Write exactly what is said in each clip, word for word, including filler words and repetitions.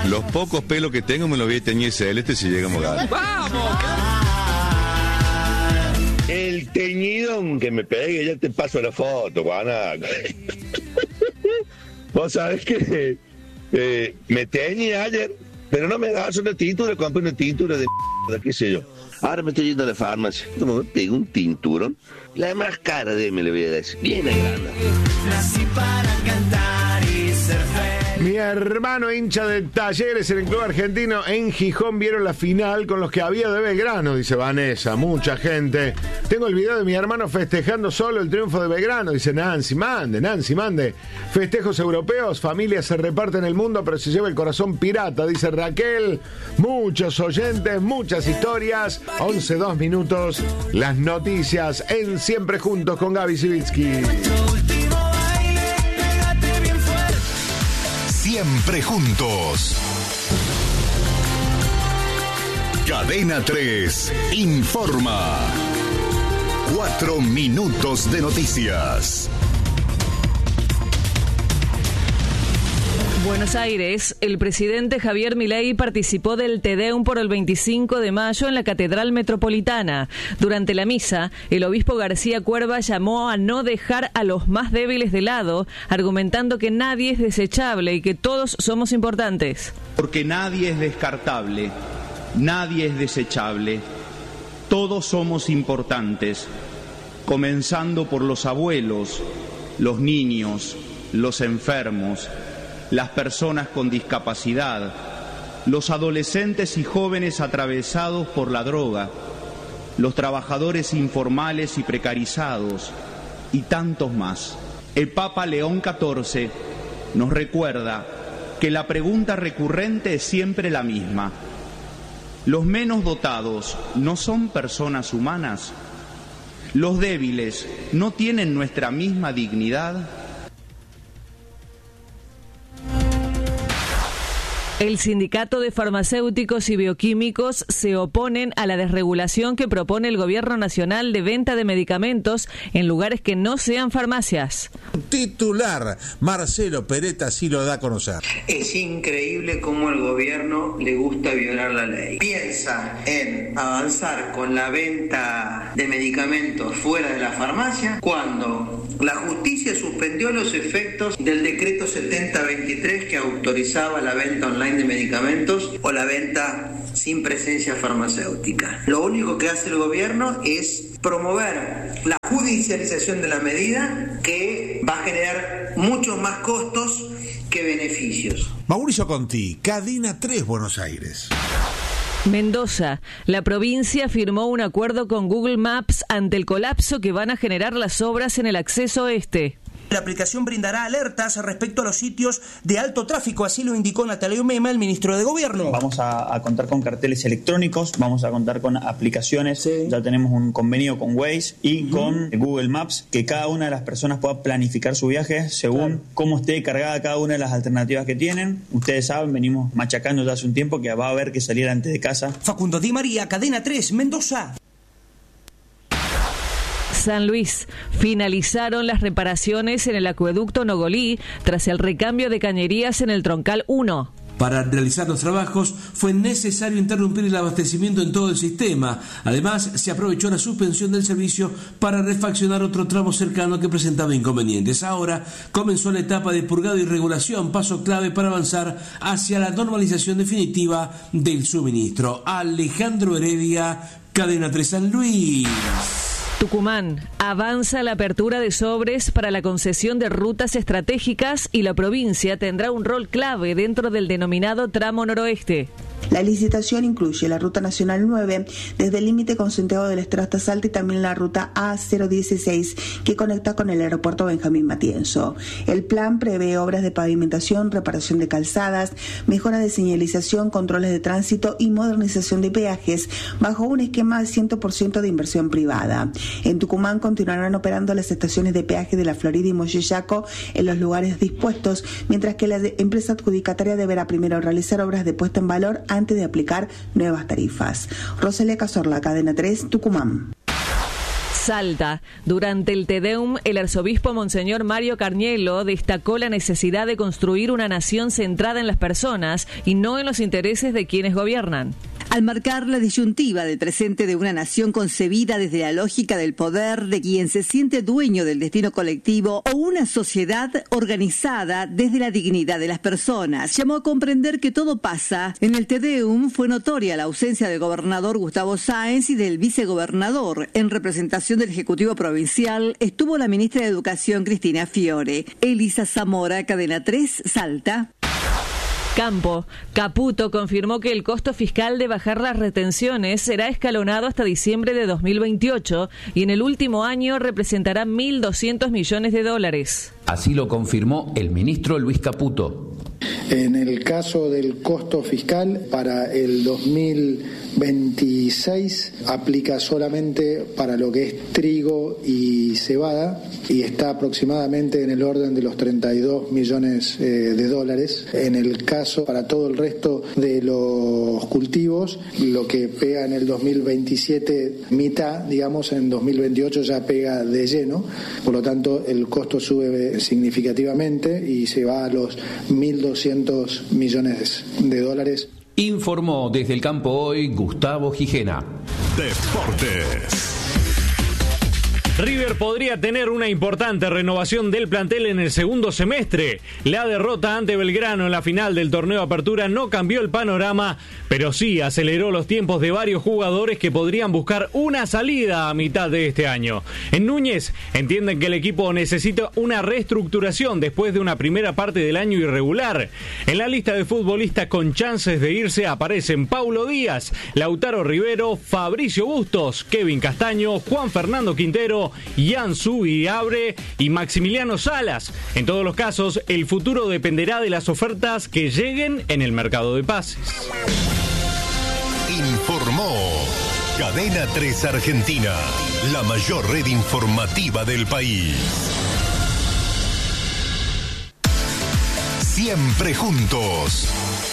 Los pocos pelos que tengo me los voy a teñir celeste si llegamos a ganar. ¡Vamos! El teñido, aunque me pegue, ya te paso la foto, guanaco. Vos sabés que eh, me teñí ayer, pero no me das una tintura, compré una tintura de mierda, qué sé yo. Ahora me estoy yendo a la farmacia, como me pego un tinturón, la más cara de me le voy a decir, bien agranda. Nací para cantar y ser feliz. Mi hermano hincha de Talleres en el club argentino en Gijón vieron la final con los que había de Belgrano, dice Vanessa, mucha gente. Tengo el video de mi hermano festejando solo el triunfo de Belgrano, dice Nancy, mande, Nancy, mande. Festejos europeos, familias se reparten el mundo, pero se lleva el corazón pirata, dice Raquel. Muchos oyentes, muchas historias. once, dos minutos, las noticias en Siempre Juntos con Gaby Sivitsky. Siempre juntos. Cadena tres informa. Cuatro minutos de noticias. Buenos Aires, el presidente Javier Milei participó del Te Deum por el veinticinco de mayo en la Catedral Metropolitana. Durante la misa, el obispo García Cuerva llamó a no dejar a los más débiles de lado, argumentando que nadie es desechable y que todos somos importantes. Porque nadie es descartable, nadie es desechable, todos somos importantes, comenzando por los abuelos, los niños, los enfermos, las personas con discapacidad, los adolescentes y jóvenes atravesados por la droga, los trabajadores informales y precarizados, y tantos más. El Papa León catorce nos recuerda que la pregunta recurrente es siempre la misma. ¿Los menos dotados no son personas humanas? ¿Los débiles no tienen nuestra misma dignidad? El Sindicato de Farmacéuticos y Bioquímicos se oponen a la desregulación que propone el Gobierno Nacional de venta de medicamentos en lugares que no sean farmacias. Titular Marcelo Peretta así lo da a conocer. Es increíble cómo al gobierno le gusta violar la ley. Piensa en avanzar con la venta de medicamentos fuera de la farmacia cuando la justicia suspendió los efectos del decreto setenta veintitrés que autorizaba la venta online de medicamentos o la venta sin presencia farmacéutica. Lo único que hace el gobierno es promover la judicialización de la medida que va a generar muchos más costos que beneficios. Mauricio Conti, Cadena tres, Buenos Aires. Mendoza, la provincia firmó un acuerdo con Google Maps ante el colapso que van a generar las obras en el acceso este. La aplicación brindará alertas respecto a los sitios de alto tráfico, así lo indicó Natalia Umema, el ministro de Gobierno. Vamos a, a contar con carteles electrónicos, vamos a contar con aplicaciones, sí. Ya tenemos un convenio con Waze y uh-huh. con Google Maps, que cada una de las personas pueda planificar su viaje según claro. cómo esté cargada cada una de las alternativas que tienen. Ustedes saben, venimos machacando ya hace un tiempo que va a haber que salir antes de casa. Facundo Di María, Cadena tres, Mendoza. San Luis, finalizaron las reparaciones en el acueducto Nogolí tras el recambio de cañerías en el Troncal uno. Para realizar los trabajos fue necesario interrumpir el abastecimiento en todo el sistema. Además, se aprovechó la suspensión del servicio para refaccionar otro tramo cercano que presentaba inconvenientes. Ahora comenzó la etapa de purgado y regulación, paso clave para avanzar hacia la normalización definitiva del suministro. Alejandro Heredia, Cadena tres San Luis. Tucumán, avanza la apertura de sobres para la concesión de rutas estratégicas y la provincia tendrá un rol clave dentro del denominado tramo noroeste. La licitación incluye la Ruta Nacional nueve desde el límite con Santiago del Estero hasta Salta y también la Ruta A cero dieciséis que conecta con el aeropuerto Benjamín Matienzo. El plan prevé obras de pavimentación, reparación de calzadas, mejora de señalización, controles de tránsito y modernización de peajes bajo un esquema de cien por ciento de inversión privada. En Tucumán continuarán operando las estaciones de peaje de La Florida y Moyellaco en los lugares dispuestos, mientras que la empresa adjudicataria deberá primero realizar obras de puesta en valor antes de aplicar nuevas tarifas. Rosalía Cazorla, Cadena tres, Tucumán. Salta. Durante el Te Deum, el arzobispo Monseñor Mario Carnielo destacó la necesidad de construir una nación centrada en las personas y no en los intereses de quienes gobiernan. Al marcar la disyuntiva del presente de una nación concebida desde la lógica del poder de quien se siente dueño del destino colectivo o una sociedad organizada desde la dignidad de las personas, llamó a comprender que todo pasa. En el Te Deum fue notoria la ausencia del gobernador Gustavo Sáenz y del vicegobernador. En representación del Ejecutivo Provincial estuvo la ministra de Educación Cristina Fiore. Elisa Zamora, Cadena tres, Salta. Campo. Caputo confirmó que el costo fiscal de bajar las retenciones será escalonado hasta diciembre de dos mil veintiocho y en el último año representará mil doscientos millones de dólares. Así lo confirmó el ministro Luis Caputo. En el caso del costo fiscal para el dos mil veintiséis aplica solamente para lo que es trigo y cebada y está aproximadamente en el orden de los treinta y dos millones eh, de dólares. En el caso para todo el resto de los cultivos, lo que pega en el dos mil veintisiete mitad, digamos, en dos mil veintiocho ya pega de lleno, por lo tanto el costo sube significativamente y se va a los mil doscientos millones de dólares. Informó desde el campo hoy Gustavo Gijena. Deportes. River podría tener una importante renovación del plantel en el segundo semestre. La derrota ante Belgrano en la final del torneo Apertura no cambió el panorama, pero sí aceleró los tiempos de varios jugadores que podrían buscar una salida a mitad de este año. En Núñez entienden que el equipo necesita una reestructuración después de una primera parte del año irregular. En la lista de futbolistas con chances de irse aparecen Paulo Díaz, Lautaro Rivero, Fabricio Bustos, Kevin Castaño, Juan Fernando Quintero, Yansu Abre y Maximiliano Salas. En todos los casos, el futuro dependerá de las ofertas que lleguen en el mercado de pases. Informó Cadena tres Argentina, la mayor red informativa del país. Siempre juntos.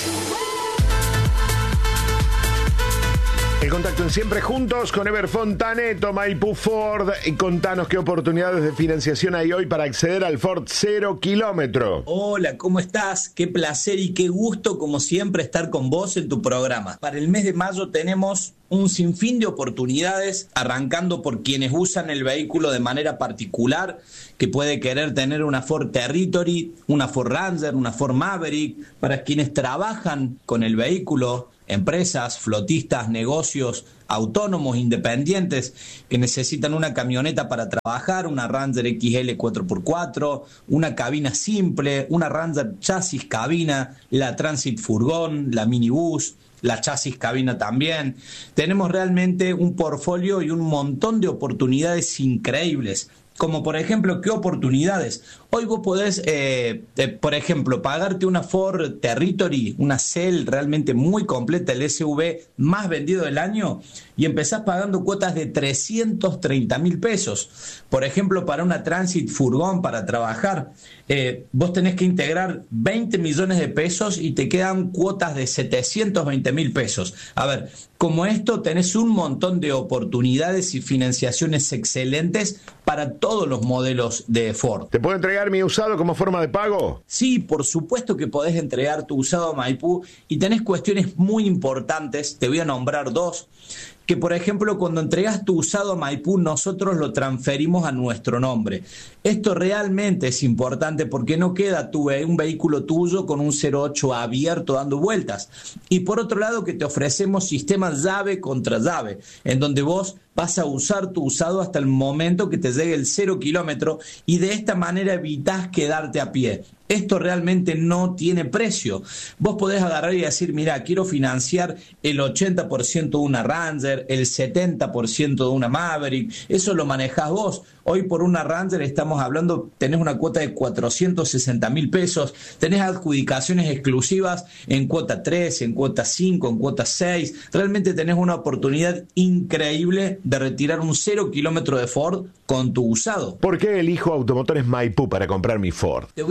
El contacto en Siempre Juntos con Ever Fontaneto, Maipú Ford. Y contanos qué oportunidades de financiación hay hoy para acceder al Ford cero kilómetro. Hola, ¿cómo estás? Qué placer y qué gusto, como siempre, estar con vos en tu programa. Para el mes de mayo tenemos un sinfín de oportunidades, arrancando por quienes usan el vehículo de manera particular, que puede querer tener una Ford Territory, una Ford Ranger, una Ford Maverick. Para quienes trabajan con el vehículo, empresas, flotistas, negocios, autónomos, independientes, que necesitan una camioneta para trabajar, una Ranger X L cuatro por cuatro, una cabina simple, una Ranger chasis cabina, la Transit furgón, la minibús, la chasis cabina también. Tenemos realmente un portfolio y un montón de oportunidades increíbles. Como por ejemplo, ¿qué oportunidades? Hoy vos podés, eh, eh, por ejemplo, pagarte una Ford Territory, una Cell realmente muy completa, el S U V más vendido del año, y empezás pagando cuotas de trescientos treinta mil pesos. Por ejemplo, para una Transit furgón para trabajar, eh, vos tenés que integrar veinte millones de pesos y te quedan cuotas de setecientos veinte mil pesos. A ver, como esto tenés un montón de oportunidades y financiaciones excelentes para todos los modelos de Ford. ¿Te puedo entregar mi usado como forma de pago? Sí, por supuesto que podés entregar tu usado a Maipú y tenés cuestiones muy importantes, te voy a nombrar dos. Que por ejemplo cuando entregas tu usado a Maipú nosotros lo transferimos a nuestro nombre. Esto realmente es importante porque no queda tu, un vehículo tuyo con un cero ocho abierto dando vueltas. Y por otro lado que te ofrecemos sistemas llave contra llave, en donde vos vas a usar tu usado hasta el momento que te llegue el cero kilómetro y de esta manera evitás quedarte a pie. Esto realmente no tiene precio. Vos podés agarrar y decir, mira, quiero financiar el ochenta por ciento de una Ranger, el setenta por ciento de una Maverick. Eso lo manejás vos. Hoy por una Ranger estamos hablando, tenés una cuota de cuatrocientos sesenta mil pesos, tenés adjudicaciones exclusivas en cuota tres, en cuota cinco, en cuota seis. Realmente tenés una oportunidad increíble de retirar un cero kilómetro de Ford con tu usado. ¿Por qué elijo Automotores Maipú para comprar mi Ford? Te voy a dar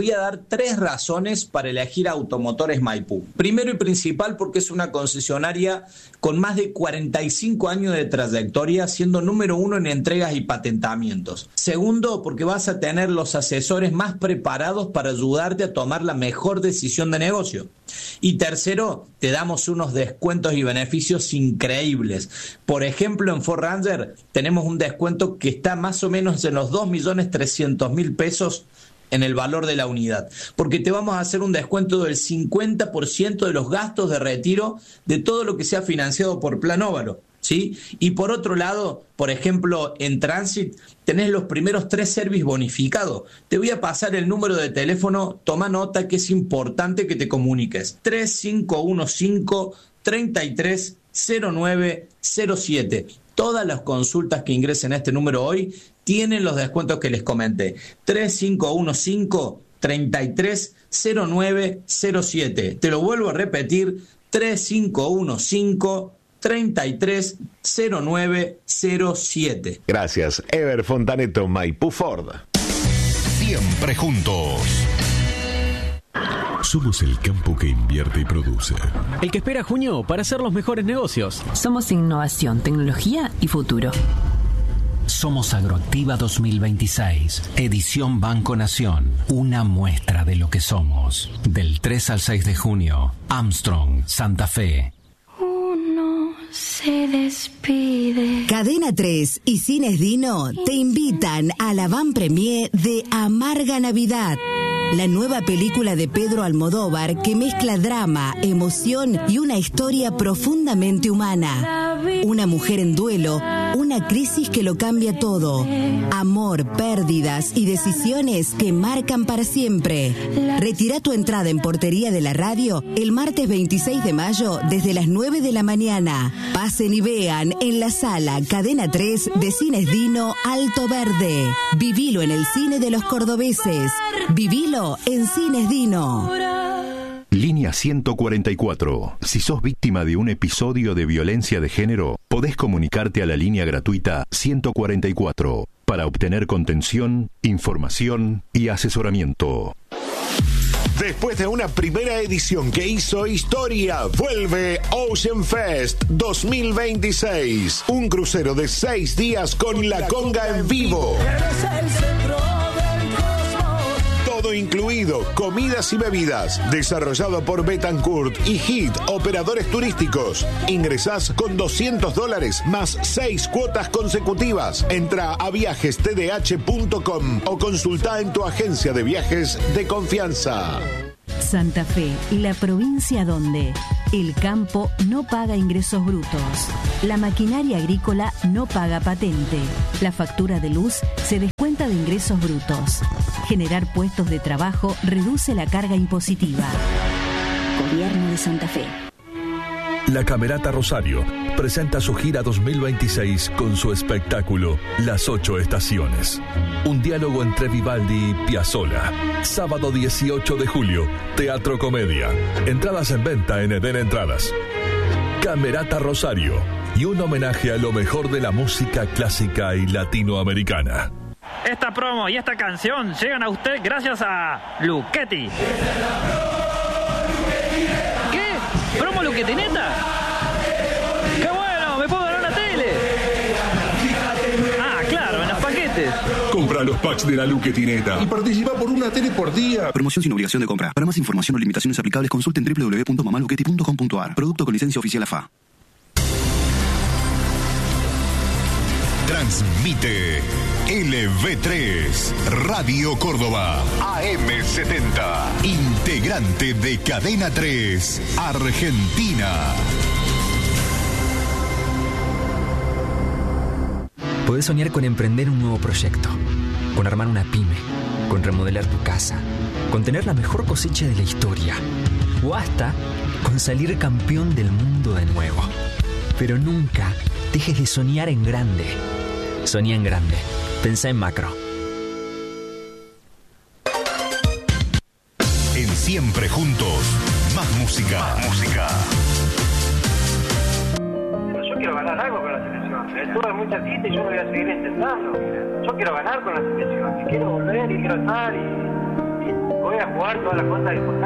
tres razones para elegir Automotores Maipú. Primero y principal, porque es una concesionaria con más de cuarenta y cinco años de trayectoria, siendo número uno en entregas y patentamientos. Segundo, porque vas a tener los asesores más preparados para ayudarte a tomar la mejor decisión de negocio. Y tercero, te damos unos descuentos y beneficios increíbles. Por ejemplo, en Ford Ranger tenemos un descuento que está más o menos en los dos millones trescientos mil pesos en el valor de la unidad, porque te vamos a hacer un descuento del cincuenta por ciento de los gastos de retiro de todo lo que sea financiado por Plan Óvalo, ¿sí? Y por otro lado, por ejemplo, en Transit tenés los primeros tres servicios bonificados. Te voy a pasar el número de teléfono, toma nota que es importante que te comuniques. tres cinco uno cinco, tres tres cero nueve cero siete. Todas las consultas que ingresen a este número hoy tienen los descuentos que les comenté. tres cinco uno cinco, tres tres cero nueve cero siete. Te lo vuelvo a repetir, tres cinco uno cinco, tres tres cero nueve cero siete. Gracias, Ever Fontaneto, Maipú Ford. Siempre juntos. Somos el campo que invierte y produce. El que espera junio para hacer los mejores negocios. Somos innovación, tecnología y futuro. Somos Agroactiva dos mil veintiséis, edición Banco Nación. Una muestra de lo que somos. Del tres al seis de junio, Armstrong, Santa Fe. Uno se despide. Cadena tres y Cines Dino te invitan a la van premier de Amarga Navidad. La nueva película de Pedro Almodóvar que mezcla drama, emoción y una historia profundamente humana. Una mujer en duelo, una crisis que lo cambia todo. Amor, pérdidas y decisiones que marcan para siempre. Retira tu entrada en Portería de la Radio el martes veintiséis de mayo desde las nueve de la mañana. Pasen y vean en la sala Cadena tres de Cines Dino Alto Verde. Vivilo en el cine de los cordobeses. Vivilo en Cines Dino. Línea ciento cuarenta y cuatro. Si sos víctima de un episodio de violencia de género, podés comunicarte a la línea gratuita ciento cuarenta y cuatro para obtener contención, información y asesoramiento. Después de una primera edición que hizo historia, vuelve Ocean Fest dos mil veintiséis. Un crucero de seis días con La Conga en vivo. Todo incluido, comidas y bebidas. Desarrollado por Betancourt y Hit, operadores turísticos. Ingresás con doscientos dólares más seis cuotas consecutivas. Entra a viajes t d h punto com o consulta en tu agencia de viajes de confianza. Santa Fe, la provincia donde el campo no paga ingresos brutos, la maquinaria agrícola no paga patente, la factura de luz se descuenta de ingresos brutos. Generar puestos de trabajo reduce la carga impositiva. Gobierno de Santa Fe. La Camerata Rosario presenta su gira dos mil veintiséis con su espectáculo Las Ocho Estaciones. Un diálogo entre Vivaldi y Piazzolla. Sábado dieciocho de julio, Teatro Comedia. Entradas en venta en Eden Entradas. Camerata Rosario y un homenaje a lo mejor de la música clásica y latinoamericana. Esta promo y esta canción llegan a usted gracias a Luchetti. ¿Qué? ¿Promo Luchetti neta? ¡Qué bueno! ¡Me puedo ganar una tele! Ah, claro, en los paquetes. Compra los packs de la Luchetti neta y participa por una tele por día. Promoción sin obligación de compra. Para más información o limitaciones aplicables, consulten doble u doble u doble u punto mamaluchetti punto com punto a r. Producto con licencia oficial A F A. Transmite L V tres, Radio Córdoba, A M setenta, integrante de Cadena tres, Argentina. Podés soñar con emprender un nuevo proyecto, con armar una pyme, con remodelar tu casa, con tener la mejor cosecha de la historia, o hasta con salir campeón del mundo de nuevo. Pero nunca dejes de soñar en grande. Soñá en grande. Pensá en macro. En Siempre Juntos, más música. Más música. Yo quiero ganar algo con la selección. Estuve mucha tinta y yo lo voy a seguir intentando. Yo quiero ganar con la selección. Y quiero volver y quiero estar y, y voy a jugar todas las cosas importantes.